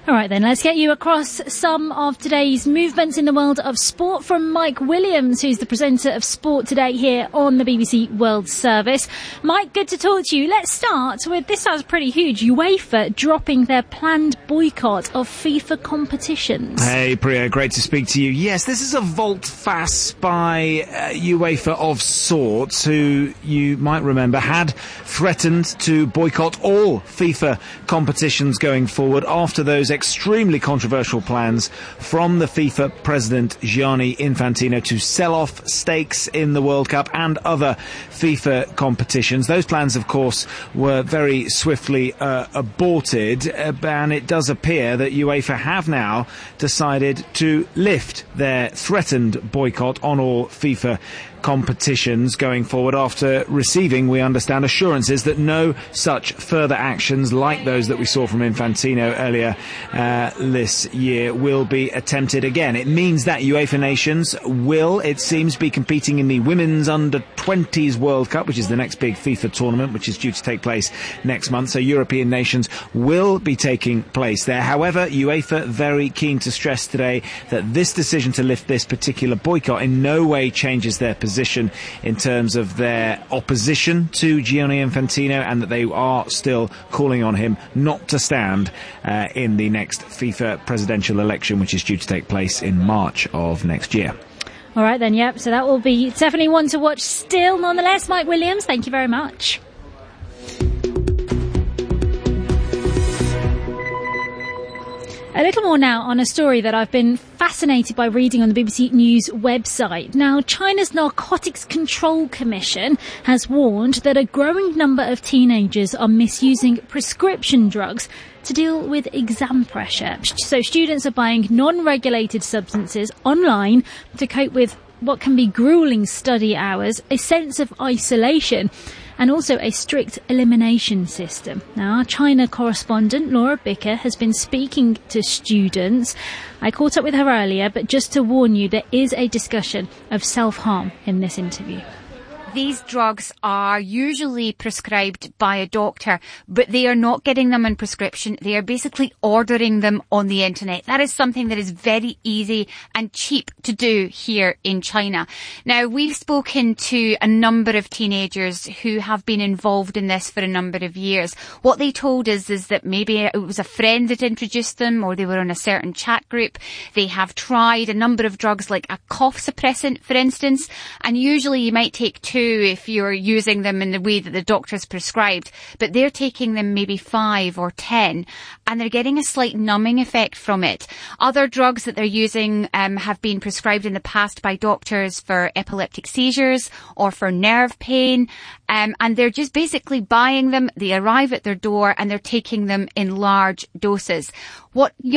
All right, then, let's get you across some of today's movements in the world of sport from Mike Williams, who's the presenter of Sport Today here on the BBC World Service. Mike, good to talk to you. Let's start with, this sounds pretty huge, UEFA dropping their planned boycott of FIFA competitions. Hey, Priya, great to speak to you. Yes, this is a volte-face by UEFA of sorts, who you might remember had threatened to boycott all FIFA competitions going forward after those extremely controversial plans from the FIFA president Gianni Infantino to sell off stakes in the World Cup and other FIFA competitions. Those plans, of course, were very swiftly aborted, and it does appear that UEFA have now decided to lift their threatened boycott on all FIFA competitions going forward after receiving, we understand, assurances that no such further actions like those that we saw from Infantino earlier this year will be attempted again. It means that UEFA nations will, it seems, be competing in the Women's Under-20s World Cup, which is the next big FIFA tournament, which is due to take place next month. So European nations will be taking place there. However, UEFA very keen to stress today that this decision to lift this particular boycott in no way changes their position in terms of their opposition to Gianni Infantino, and that they are still calling on him not to stand in the next FIFA presidential election, which is due to take place in March of next year. All right then, yep, so that will be definitely one to watch still. Nonetheless, Mike Williams, thank you very much. A little more now on a story that I've been fascinated by reading on the BBC News website. Now, China's Narcotics Control Commission has warned that a growing number of teenagers are misusing prescription drugs to deal with exam pressure. So students are buying non-regulated substances online to cope with what can be grueling study hours, a sense of isolation, and also a strict elimination system. Now, our China correspondent, Laura Bicker, has been speaking to students. I caught up with her earlier, but just to warn you, there is a discussion of self-harm in this interview. These drugs are usually prescribed by a doctor, but they are not getting them on prescription. They are basically ordering them on the internet. That is something that is very easy and cheap to do here in China. Now, we've spoken to a number of teenagers who have been involved in this for a number of years. What they told us is that maybe it was a friend that introduced them, or they were on a certain chat group. They have tried a number of drugs like a cough suppressant, for instance, and usually you might take 2 if you're using them in the way that the doctor's prescribed, but they're taking them maybe 5 or 10, and they're getting a slight numbing effect from it. Other drugs that they're using have been prescribed in the past by doctors for epileptic seizures or for nerve pain, and they're just basically buying them. They arrive at their door and they're taking them in large doses. What